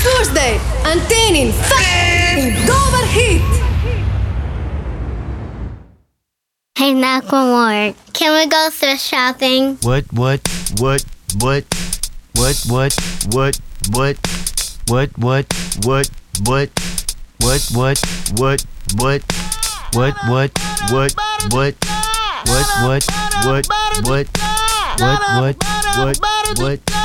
Tuesday, Antenin, Dober Hit. Hey, Macklemore, can we go thrift shopping? What? What?